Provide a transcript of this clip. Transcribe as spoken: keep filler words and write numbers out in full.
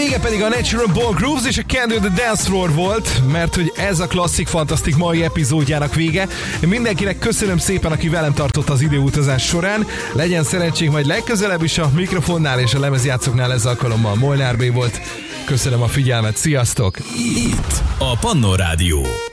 vége pedig a Natural Born Grooves és a Can Do The Dance Floor volt, mert hogy ez a klasszik fantasztik mai epizódjának vége. Mindenkinek köszönöm szépen, aki velem tartott az időutazás során. Legyen szerencsénk majd legközelebb is a mikrofonnál és a lemezjátszóknál, ez alkalommal Molnár B volt. Köszönöm a figyelmet, sziasztok! Itt a Pannó Rádió.